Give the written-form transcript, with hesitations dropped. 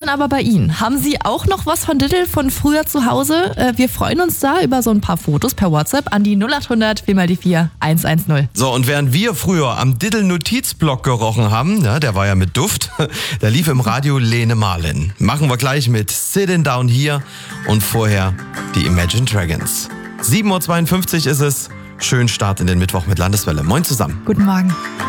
aber bei Ihnen. Haben Sie auch noch was von Diddle von früher zu Hause? Wir freuen uns da über so ein paar Fotos per WhatsApp an die 0800 4x4 110. So, und während wir früher am Diddle-Notizblock gerochen haben, ja, der war ja mit Duft, da lief im Radio Lene Marlin. Machen wir gleich mit Sitting Down Here und vorher die Imagine Dragons. 7.52 Uhr ist es. Schönen Start in den Mittwoch mit Landeswelle. Moin zusammen. Guten Morgen.